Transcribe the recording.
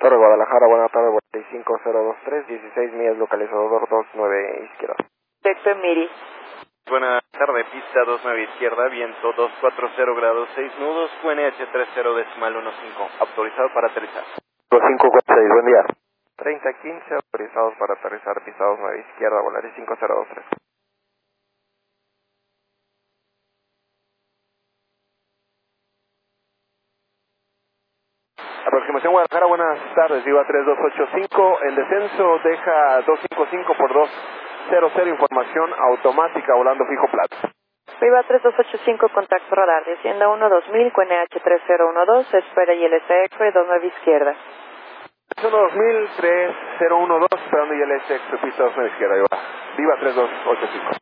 Torre Guadalajara, buena tarde, 45023, 16 millas, localizador 29 izquierda. Vector Miri. Buena tarde, pista 29 izquierda, viento 240 grados, 6 nudos, QNH 30.15, autorizado para aterrizar. 2546, buen día. 3015, autorizados para aterrizar, pista 29 izquierda, Volaris 5023. Aproximación Guadalajara, buenas tardes, Viva 3285, el descenso deja 255 por 200, información automática, volando fijo plata. Viva 3285, contacto radar, descienda 12000, QNH 3012, espera ILS X-Ray 29 izquierda. 12000, 3012, esperando ILS X, pista 29 izquierda, Viva 3285.